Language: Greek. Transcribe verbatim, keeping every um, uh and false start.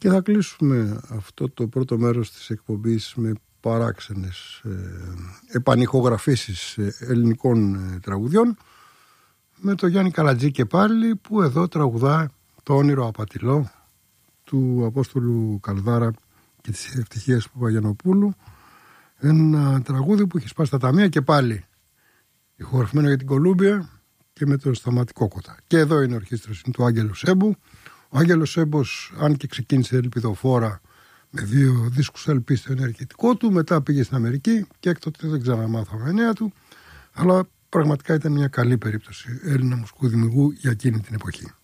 Και θα κλείσουμε αυτό το πρώτο μέρος της εκπομπής με παράξενες ε, επανηχογραφήσεις ε, ελληνικών ε, τραγουδιών, με το Γιάννη Καλατζή και πάλι, που εδώ τραγουδά το όνειρο απατηλό του Απόστολου Καλδάρα και της Ευτυχίας Παπαγιαννοπούλου, ένα τραγούδι που έχει σπάσει τα ταμεία και πάλι ηχογραφημένο για την Κολούμπια και με το Σταμάτη Κόκοτα. Και εδώ είναι η ορχήστρωση του Άγγελου Σέμπου. Ο Άγγελος Σέμπος, αν και ξεκίνησε ελπιδοφόρα με δύο δίσκους ελ πι στο ενεργητικό του, μετά πήγε στην Αμερική και έκτοτε δεν ξαναμάθαμε νέα του, αλλά πραγματικά ήταν μια καλή περίπτωση Έλληνα μουσικού δημιουργού για εκείνη την εποχή.